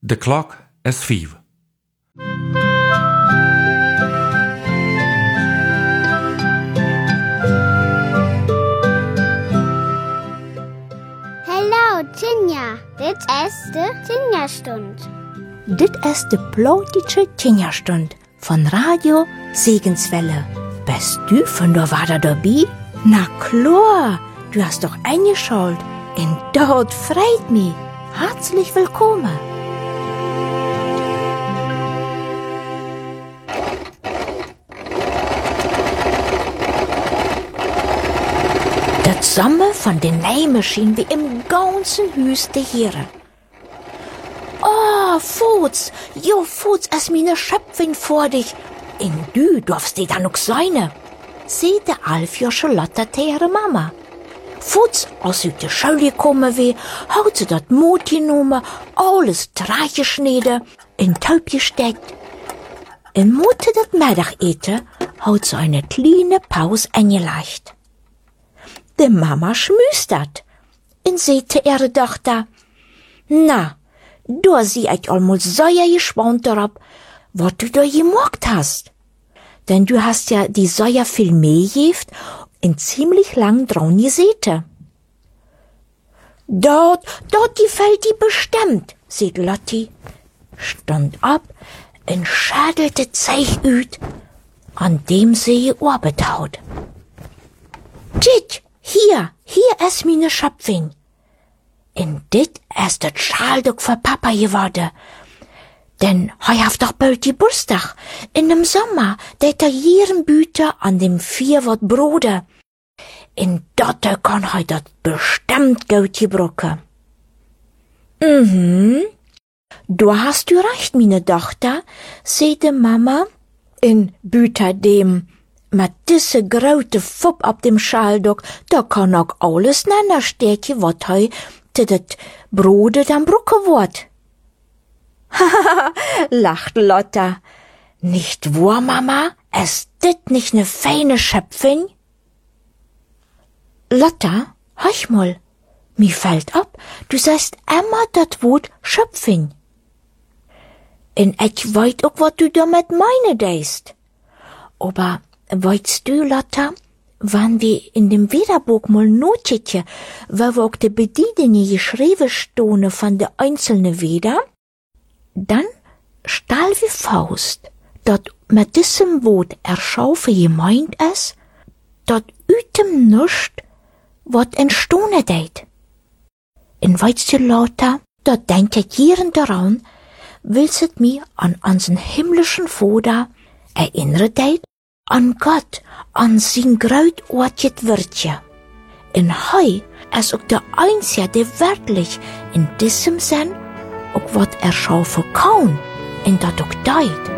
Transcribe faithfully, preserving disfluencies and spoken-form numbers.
De klok is vijf. Hallo, Tinja. Dit is de Tinja-Stund. Dit is de plotische Tinja-Stund von Radio Segenswelle. Bist du von der Wader dabei? Na klar, du hast doch eingeschaltet. Und dort freut mich. Herzlich willkommen. Das Sommer von den Nähmaschinen wie im ganzen Hus de Heere. Oh, Fuß, jo Fuß, es meine Schöpfin vor dich. Und du darfst die dann noch sein. Sie de Alfio Charlotte te ihre Mama. Fuß, als sie de Schule gekommen wie, hat sie dat Mut genommen, alles draaitgeschneden, in Taub gesteckt. In Mutte dat Mittageten hat sie eine kleine Pause eingeleicht. De Mama schmüstert und sagte ihre Tochter, na, da sie ich allmal sehr gespannt darauf, was du da gemacht hast. Denn du hast ja die sehr viel mehr gehabt und ziemlich lang dran gesäte. Dort, dort gefällt die bestimmt, sagt Lotti, stand ab und schädelte Zeich üt, an dem sie gearbeitet hat. Dit, hier, hier ist meine Schöpfin. Und dit ist das Schaldock für Papa geworden. Denn hei haft doch bald Geburtstag. In dem Sommer, det er jeden Büter an dem Vierwort Brode. In dotte kann hei dat bestimmt gut gebrucken. Mhm. Du hast du recht, meine Tochter, sagte Mama. In Büter dem mit diese grote Fupp ab dem Schaldock, da kann auch alles nennen stärke, wat hei te dat Brode dann brucke wort. Hahaha, lacht Lotta. Nicht wahr, Mama? Ist dit nicht ne feine Schöpfin? Lotta, hörch mal, mir fällt ab, du sagst immer dat Wort Schöpfin. Und ich weiß auch, was du damit meine deist. Aber weißt du, Lotta, wann wir in dem Wederbuch mal notetje, wo wir auch die Bedienung geschrieben stone von der einzelnen Weder, dann stahl wie Faust, dat mit diesem Wort erschaufe gemeint ist, dat ütem nischt, wat entstone deit. In weißt du, Lotta, dat denkt ich jeden daran, willst mir an unseren himmlischen Vater erinnere deit, an Gott, an sein grautortjet Wirtje. In hei ist auch der Einzige, der wirklich in diesem Sinn auch wat erschaffen kann, in dat auch deit.